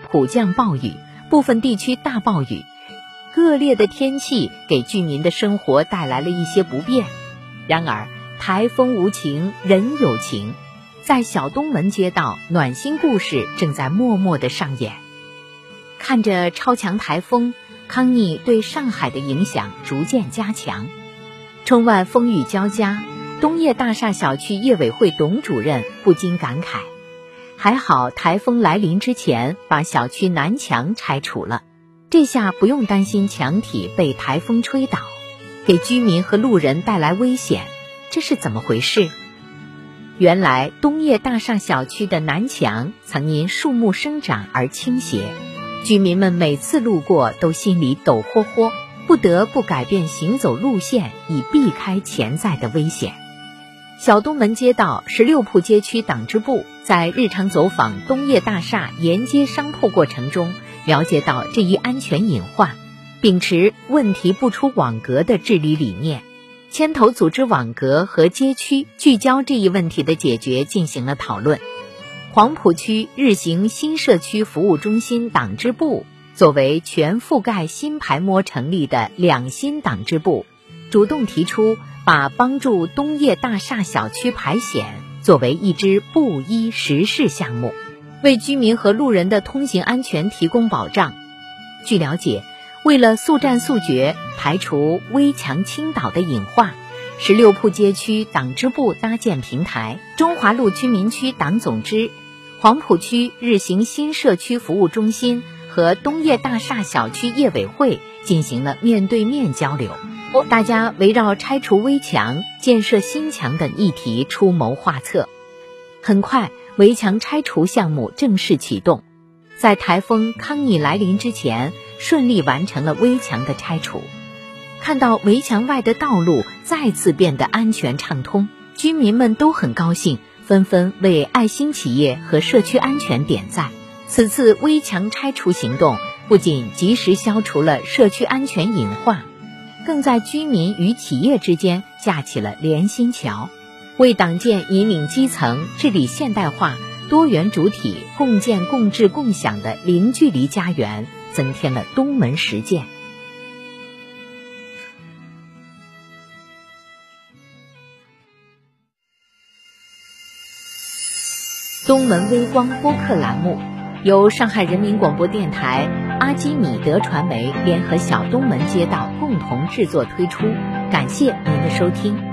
普降暴雨，部分地区大暴雨。恶劣的天气给居民的生活带来了一些不便。然而台风无情人有情，在小东门街道，暖心故事正在默默地上演。看着超强台风，康妮对上海的影响逐渐加强。春晚风雨交加，东叶大厦小区业委会董主任不禁感慨，还好台风来临之前把小区南墙拆除了，这下不用担心墙体被台风吹倒，给居民和路人带来危险。这是怎么回事？原来东叶大厦小区的南墙曾因树木生长而倾斜，居民们每次路过都心里抖豁豁，不得不改变行走路线，以避开潜在的危险。小东门街道16铺街区党支部在日常走访东叶大厦沿街商铺过程中，了解到这一安全隐患，秉持问题不出网格的治理理念，牵头组织网格和街区聚焦这一问题的解决进行了讨论。黄浦区日行新社区服务中心党支部作为全覆盖新牌模成立的两新党支部，主动提出把帮助东叶大厦小区排险作为一支部一实事项目，为居民和路人的通行安全提供保障。据了解，为了速战速决，排除危墙倾倒的隐患，16铺街区党支部搭建平台，中华路居民区党总支、黄浦区日行新社区服务中心和东叶大厦小区业委会进行了面对面交流，大家围绕拆除危墙、建设新墙等议题出谋划策。很快，围墙拆除项目正式启动，在台风康妮来临之前，顺利完成了围墙的拆除。看到围墙外的道路再次变得安全畅通，居民们都很高兴，纷纷为爱心企业和社区安全点赞。此次围墙拆除行动不仅及时消除了社区安全隐患，更在居民与企业之间架起了连心桥，为党建引领基层、治理现代化、多元主体、共建共治共享的零距离家园增添了东门实践。东门微光播客栏目由上海人民广播电台、阿基米德传媒联合小东门街道共同制作推出，感谢您的收听。